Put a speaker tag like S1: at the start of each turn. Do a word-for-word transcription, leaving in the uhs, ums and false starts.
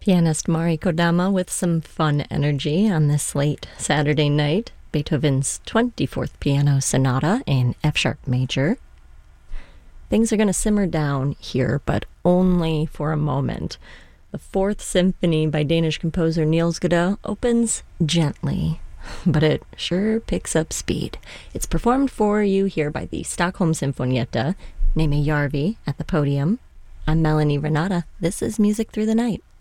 S1: Pianist Mari Kodama with some fun energy on this late Saturday night. Beethoven's twenty-fourth Piano Sonata in F-sharp major. Things are going to simmer down here, but only for a moment. The Fourth Symphony by Danish composer Niels Godot opens gently, but it sure picks up speed. It's performed for you here by the Stockholm Sinfonietta, Neme Järvi at the podium. I'm Melanie Renata. This is Music Through the Night.